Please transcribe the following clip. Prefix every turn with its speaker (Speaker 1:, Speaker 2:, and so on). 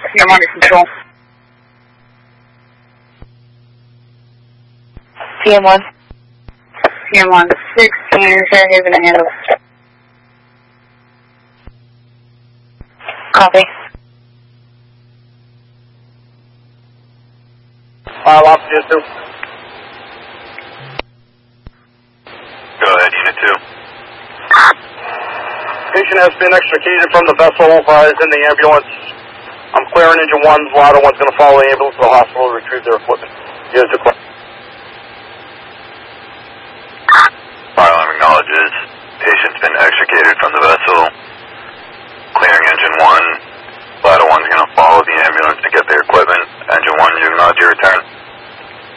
Speaker 1: I'm under control. CM1. CM1, 16, Fairhaven to handle. Copy.
Speaker 2: Lock Unit 2.
Speaker 3: Go ahead, Unit 2.
Speaker 2: Patient has been extricated from the vessel, is in the ambulance. I'm clearing engine 1, Lotto 1's going to follow the ambulance to the hospital to retrieve their equipment. Unit 2 clear.
Speaker 3: Fire alarm acknowledges. Patient's been extricated from the vessel. Clearing engine 1. Lotto 1's going to follow the ambulance to get their equipment. Engine 1, you acknowledge your return.